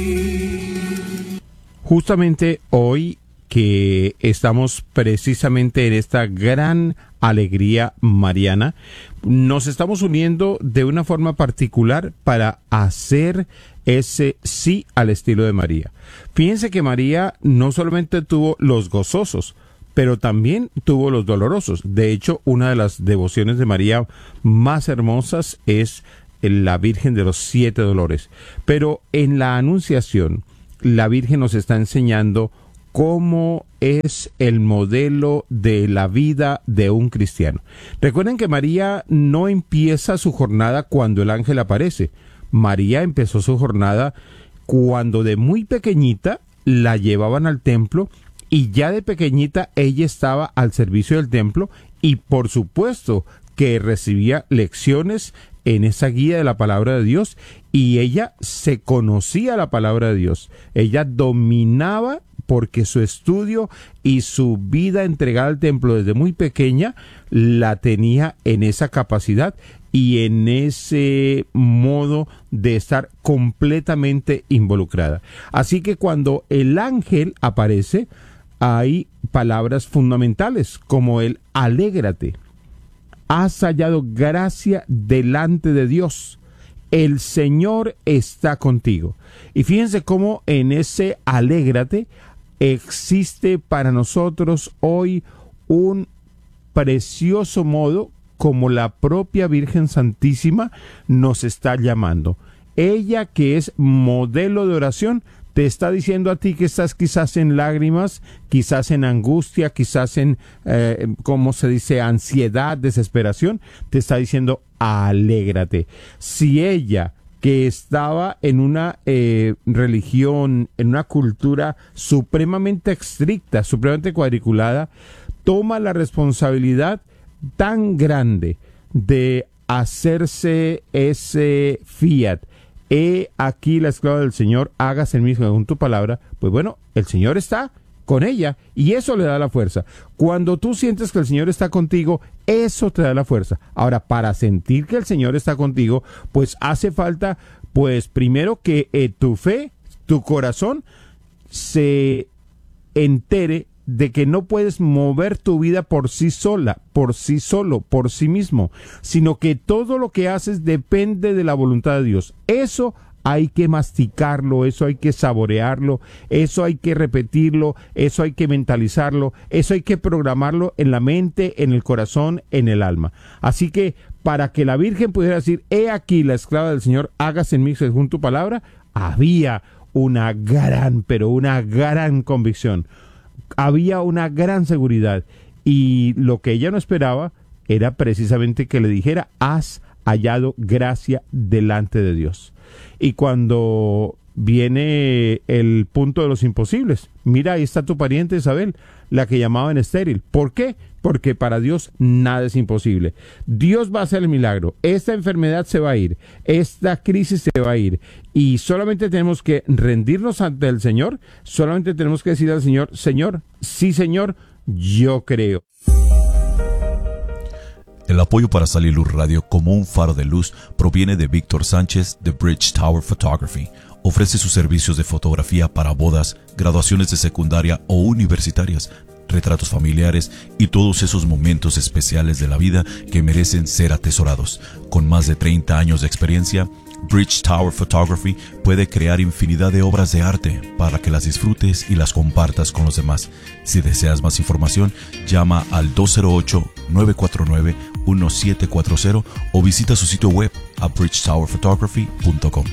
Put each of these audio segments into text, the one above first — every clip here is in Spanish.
Justamente hoy que estamos precisamente en esta gran alegría mariana, nos estamos uniendo de una forma particular para hacer ese sí al estilo de María. Fíjense que María no solamente tuvo los gozosos, pero también tuvo los dolorosos. De hecho, una de las devociones de María más hermosas es la Virgen de los 7 Dolores. Pero en la Anunciación, la Virgen nos está enseñando cómo es el modelo de la vida de un cristiano. Recuerden que María no empieza su jornada cuando el ángel aparece. María empezó su jornada cuando de muy pequeñita la llevaban al templo y ya de pequeñita ella estaba al servicio del templo y por supuesto que recibía lecciones en esa guía de la palabra de Dios y ella se conocía la palabra de Dios. Ella dominaba porque su estudio y su vida entregada al templo desde muy pequeña la tenía en esa capacidad y en ese modo de estar completamente involucrada. Así que cuando el ángel aparece, hay palabras fundamentales como el alégrate. Has hallado gracia delante de Dios. El Señor está contigo. Y fíjense cómo en ese alégrate existe para nosotros hoy un precioso modo como la propia Virgen Santísima nos está llamando. Ella, que es modelo de oración, te está diciendo a ti que estás quizás en lágrimas, quizás en angustia, quizás en, ¿cómo se dice?, ansiedad, desesperación. Te está diciendo, alégrate. Si ella, que estaba en una religión, en una cultura supremamente estricta, supremamente cuadriculada, toma la responsabilidad tan grande de hacerse ese fiat, he aquí la esclava del Señor, hágase en mí según tu palabra, pues bueno, el Señor está con ella y eso le da la fuerza. Cuando tú sientes que el Señor está contigo, eso te da la fuerza. Ahora, para sentir que el Señor está contigo, pues hace falta, pues primero que tu fe, tu corazón, se entere de que no puedes mover tu vida por sí sola, por sí solo, por sí mismo, sino que todo lo que haces depende de la voluntad de Dios. Eso hay que masticarlo, eso hay que saborearlo, eso hay que repetirlo, eso hay que mentalizarlo, eso hay que programarlo en la mente, en el corazón, en el alma. Así que para que la Virgen pudiera decir, he aquí la esclava del Señor, hágase en mí según tu palabra, había una gran, pero una gran convicción. Había una gran seguridad y lo que ella no esperaba era precisamente que le dijera, has hallado gracia delante de Dios. Y cuando viene el punto de los imposibles, mira, ahí está tu pariente Isabel, la que llamaban estéril. ¿Por qué? Porque para Dios nada es imposible. Dios va a hacer el milagro. Esta enfermedad se va a ir. Esta crisis se va a ir. Y solamente tenemos que rendirnos ante el Señor. Solamente tenemos que decir al Señor, Señor, sí Señor, yo creo. El apoyo para Sal y Luz Radio como un faro de luz proviene de Víctor Sánchez de Bridge Tower Photography. Ofrece sus servicios de fotografía para bodas, graduaciones de secundaria o universitarias, retratos familiares y todos esos momentos especiales de la vida que merecen ser atesorados. Con más de 30 años de experiencia, Bridge Tower Photography puede crear infinidad de obras de arte para que las disfrutes y las compartas con los demás. Si deseas más información, llama al 208-949-1740 o visita su sitio web a bridgetowerphotography.com.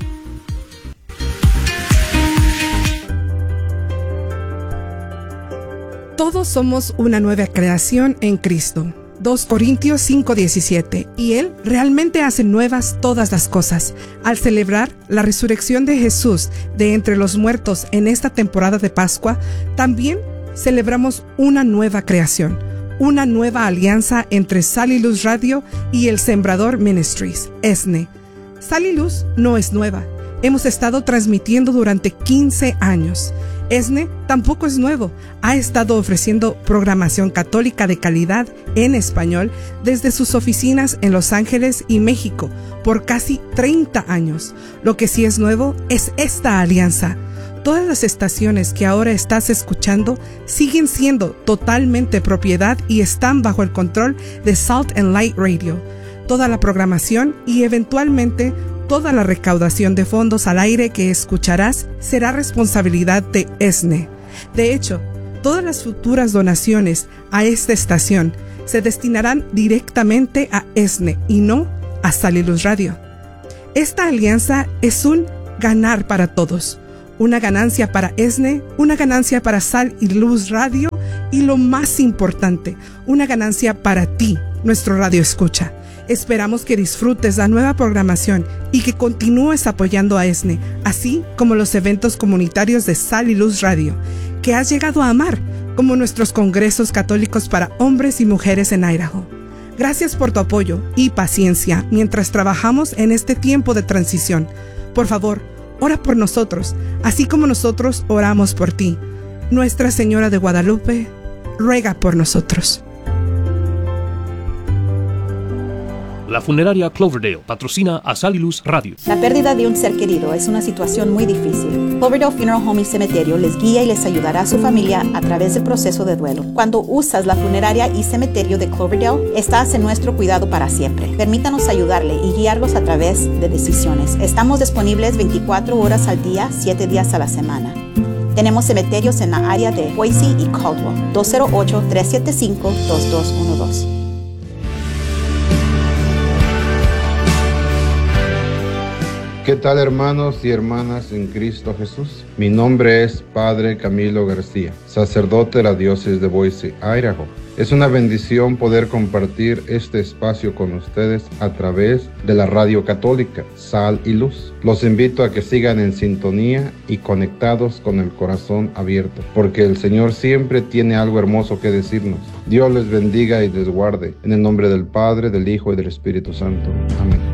Todos somos una nueva creación en Cristo. 2 Corintios 5:17. Y Él realmente hace nuevas todas las cosas. Al celebrar la resurrección de Jesús de entre los muertos en esta temporada de Pascua, también celebramos una nueva creación, una nueva alianza entre Sal y Luz Radio y el Sembrador Ministries, ESNE. Sal y Luz no es nueva. Hemos estado transmitiendo durante 15 años. ESNE tampoco es nuevo. Ha estado ofreciendo programación católica de calidad en español desde sus oficinas en Los Ángeles y México por casi 30 años. Lo que sí es nuevo es esta alianza. Todas las estaciones que ahora estás escuchando siguen siendo totalmente propiedad y están bajo el control de Salt and Light Radio. Toda la programación y eventualmente toda la recaudación de fondos al aire que escucharás será responsabilidad de ESNE. De hecho, todas las futuras donaciones a esta estación se destinarán directamente a ESNE y no a Sal y Luz Radio. Esta alianza es un ganar para todos. Una ganancia para ESNE, una ganancia para Sal y Luz Radio y lo más importante, una ganancia para ti, nuestro radio escucha. Esperamos que disfrutes la nueva programación y que continúes apoyando a ESNE, así como los eventos comunitarios de Sal y Luz Radio, que has llegado a amar, como nuestros congresos católicos para hombres y mujeres en Idaho. Gracias por tu apoyo y paciencia mientras trabajamos en este tiempo de transición. Por favor, ora por nosotros, así como nosotros oramos por ti. Nuestra Señora de Guadalupe, ruega por nosotros. La funeraria Cloverdale patrocina a Sal y Luz Radio. La pérdida de un ser querido es una situación muy difícil. Cloverdale Funeral Home y Cementerio les guía y les ayudará a su familia a través del proceso de duelo. Cuando usas la funeraria y cementerio de Cloverdale, estás en nuestro cuidado para siempre. Permítanos ayudarle y guiarlos a través de decisiones. Estamos disponibles 24 horas al día, 7 días a la semana. Tenemos cementerios en la área de Boise y Caldwell. 208-375-2212. ¿Qué tal, hermanos y hermanas en Cristo Jesús? Mi nombre es Padre Camilo García, sacerdote de la diócesis de Boise, Idaho. Es una bendición poder compartir este espacio con ustedes a través de la radio católica Sal y Luz. Los invito a que sigan en sintonía y conectados con el corazón abierto, porque el Señor siempre tiene algo hermoso que decirnos. Dios les bendiga y les guarde. En el nombre del Padre, del Hijo y del Espíritu Santo. Amén.